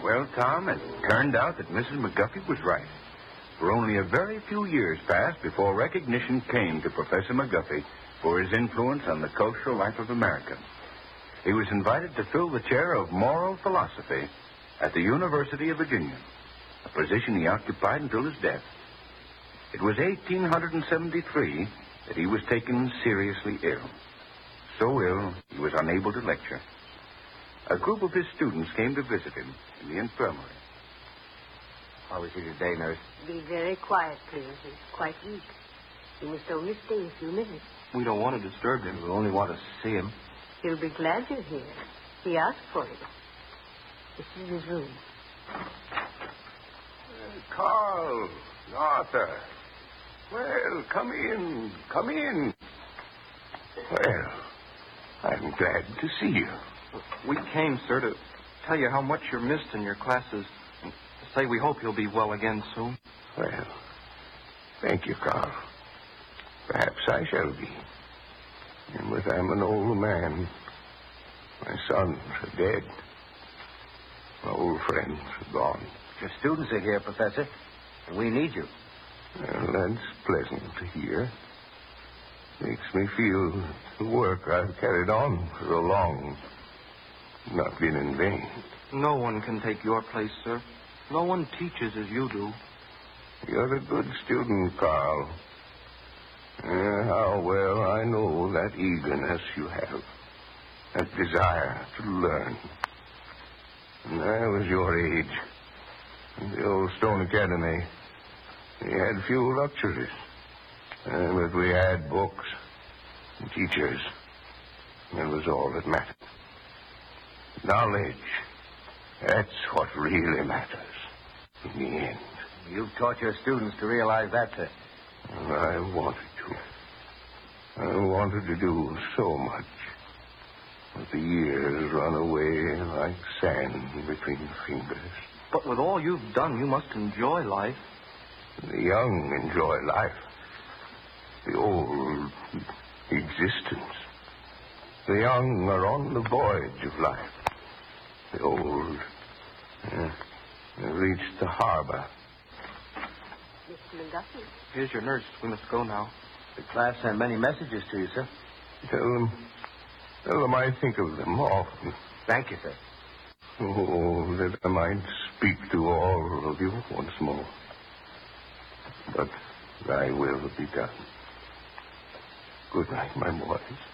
Well, Tom, it turned out that Mrs. McGuffey was right. For only a very few years passed before recognition came to Professor McGuffey for his influence on the cultural life of America. He was invited to fill the chair of moral philosophy at the University of Virginia, a position he occupied until his death. It was 1873 that he was taken seriously ill. So ill, he was unable to lecture. A group of his students came to visit him in the infirmary. How is he today, nurse? Be very quiet, please. He's quite weak. He must only stay a few minutes. We don't want to disturb him. We only want to see him. He'll be glad you're here. He asked for it. This is his room. Carl, Arthur. Well, come in. Come in. Well, I'm glad to see you. We came, sir, to tell you how much you're missed in your classes and to say we hope you'll be well again soon. Well, thank you, Carl. Perhaps I shall be. And with I'm an old man. My sons are dead. My old friends are gone. Your students are here, Professor, and we need you. Well, that's pleasant to hear. Makes me feel the work I've carried on for so long not been in vain. No one can take your place, sir. No one teaches as you do. You're a good student, Carl. How well I know that eagerness you have, that desire to learn. When I was your age, in the old Stone Academy, we had few luxuries. But we had books and teachers. That was all that mattered. Knowledge, that's what really matters in the end. You've taught your students to realize that, sir. I wanted to. I wanted to do so much. But the years run away like sand between the fingers. But with all you've done, you must enjoy life. The young enjoy life. The old, existence. The young are on the voyage of life. The old have reached the harbor. Mr. McGuffey. Here's your nurse. We must go now. The class sent many messages to you, sir. Tell them I think of them often. Thank you, sir. Oh, that I might speak to all of you once more. But thy will be done. Good night, my boys.